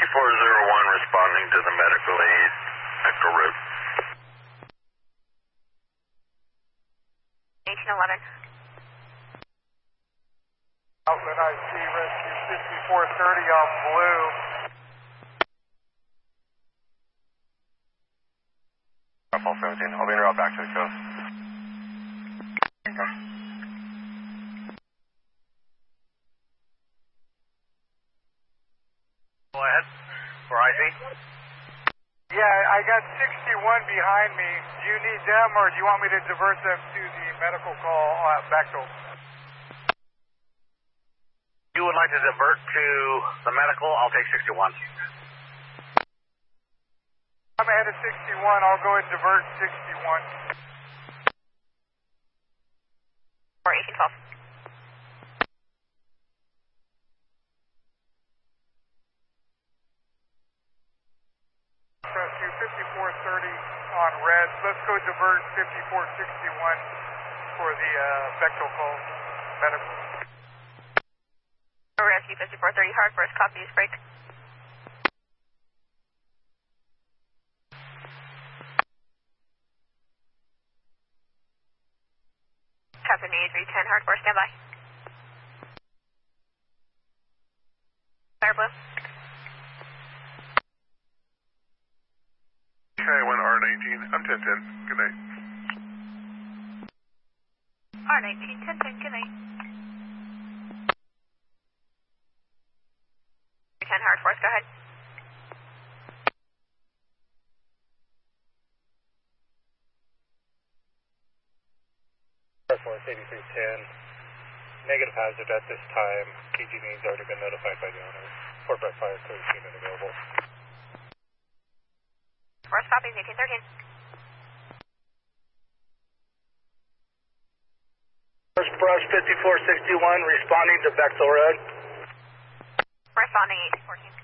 responding to the medical aid, Echo Road. 1811. Alpha IC Rescue 5430 on Blue. Apple 17, I'll be en route back to the coast. Okay. Go ahead, for IC. Yeah, I got 61 behind me. Do you need them or do you want me to divert them to the medical call at Bechtel? You would like to divert to the medical, I'll take 61. I'm ahead of 61, I'll go ahead and divert 61. Or 1812. Rescue 5430 on red. Let's go divert 5461 for the Bechtel call, medical. Rescue 5430, hard first, copy, break. Captain 8310, hard force, standby. Fire blue. K1 R19, I'm 1010, good night. R19, 1010, good night. 10 hard force, go ahead. Air Force 8310, negative hazard at this time. KGB has already been notified by the owner. Fort Bragg fire crew unit available. Force copies, 1813. First Brush 5461 responding to Bechtel Road. Responding 1814.